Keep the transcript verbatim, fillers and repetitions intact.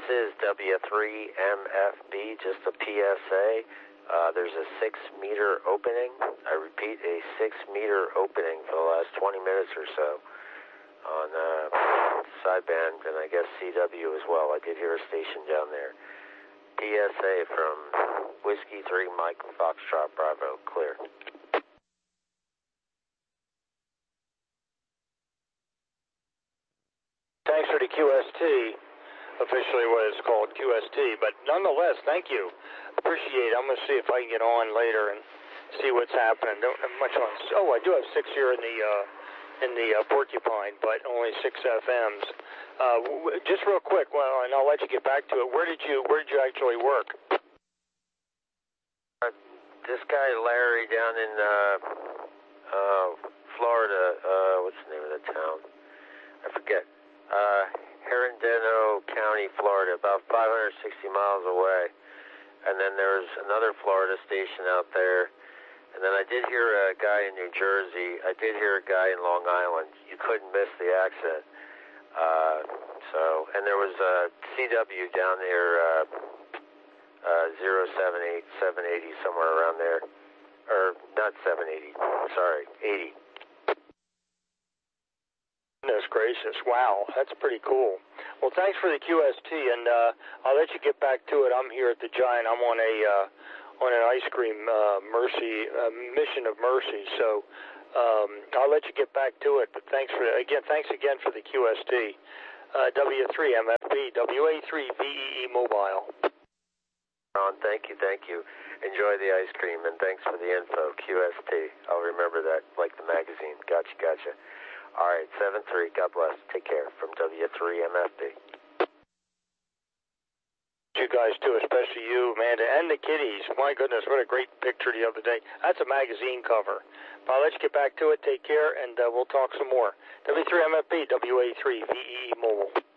This is W three M F B, just a P S A. Uh, there's a six-meter opening. I repeat, a six-meter opening for the last twenty minutes or so on uh, sideband, and I guess C W as well. I did hear a station down there. P S A from Whiskey three Mike Foxtrot Bravo, clear. Thanks for the Q S T, officially what it's called, Q S T, but nonetheless, thank you. Appreciate it. I'm going to see if I can get on later and see what's happening. Don't have much on. Oh, I do have six here in the uh, in the uh, Porcupine, but only six F Ms. Uh, w just real quick, well, and I'll let you get back to it. Where did you Where did you actually work? Uh, this guy Larry down in uh, uh, Florida. Uh, what's the name of the town? I forget. Uh, Herondano County, Florida, about five hundred sixty miles away. And then there's another Florida station out there. And then I did hear a guy in New Jersey. I did hear a guy in Long Island. You couldn't miss the accent. Uh, so, and there was a C W down near uh, uh, zero seven eight, seven eighty, somewhere around there. Or not seven eighty, sorry, eighty. Goodness gracious, wow, that's pretty cool. Well, thanks for the Q S T, and uh, I'll let you get back to it. I'm here at the Giant. I'm on a uh, on an ice cream uh, mercy uh, mission of mercy, so um, I'll let you get back to it. But thanks for again, thanks again for the Q S T. Uh, W three M F B, W A three V E E Mobile. Ron, thank you, thank you. Enjoy the ice cream, and thanks for the info. Q S T. I'll remember that, like the magazine. Gotcha, gotcha. All right, seven three, God bless. Take care from W three M F B. You guys too, especially you, Amanda, and the kitties. My goodness, what a great picture the other day. That's a magazine cover. But I'll let you get back to it. Take care, and uh, we'll talk some more. W three M F B, W A three V E E Mobile.